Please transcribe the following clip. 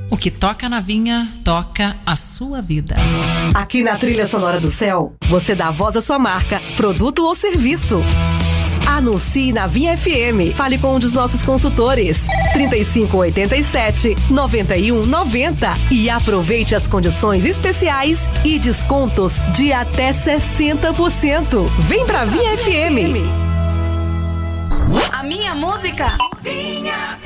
O que toca na Vinha, toca a sua vida. Aqui na Trilha Sonora do Céu, você dá voz à sua marca, produto ou serviço. Anuncie na Vinha FM. Fale com um dos nossos consultores. 3587-9190 e aproveite as condições especiais e descontos de até 60%. Vem pra Vinha FM. A minha música. Vinha